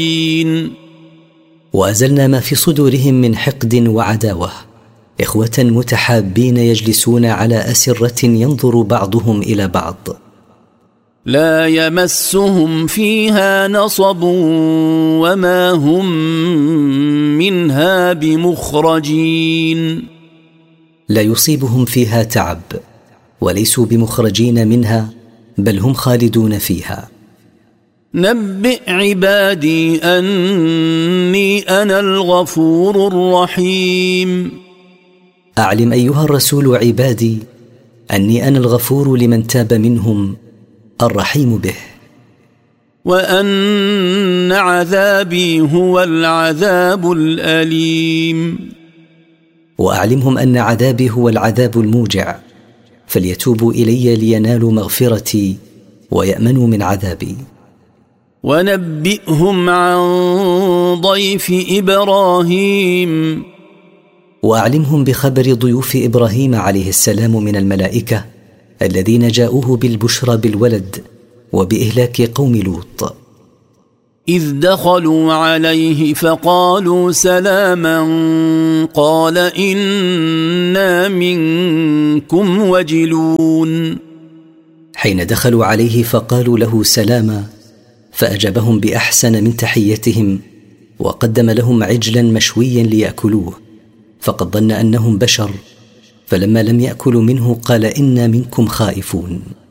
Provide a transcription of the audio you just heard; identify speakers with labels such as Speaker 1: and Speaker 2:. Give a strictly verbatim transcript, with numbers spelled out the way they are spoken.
Speaker 1: وأزلنا ما في صدورهم من حقد وعداوة، إخوة متحابين يجلسون على أسرة ينظر بعضهم إلى بعض.
Speaker 2: لا يمسهم فيها نصب وما هم منها بمخرجين.
Speaker 1: لا يصيبهم فيها تعب وليسوا بمخرجين منها، بل هم خالدون فيها.
Speaker 2: نبئ عبادي أني أنا الغفور الرحيم.
Speaker 1: أعلم أيها الرسول عبادي أني أنا الغفور لمن تاب منهم الرحيم به،
Speaker 2: وأن عذابي هو العذاب الأليم.
Speaker 1: وأعلمهم أن عذابي هو العذاب الموجع، فليتوبوا إلي لينالوا مغفرتي ويأمنوا من عذابي.
Speaker 2: ونبئهم عن ضيف إبراهيم.
Speaker 1: وأعلمهم بخبر ضيوف إبراهيم عليه السلام من الملائكة الذين جاءوه بالبشرى بالولد وبإهلاك قوم لوط.
Speaker 2: إذ دخلوا عليه فقالوا سلاما قال إنا منكم وجلون.
Speaker 1: حين دخلوا عليه فقالوا له سلاما، فأجابهم بأحسن من تحيتهم وقدم لهم عجلا مشويا ليأكلوه، فقد ظن أنهم بشر، فلما لم يأكلوا منه قال إنا منكم خائفون.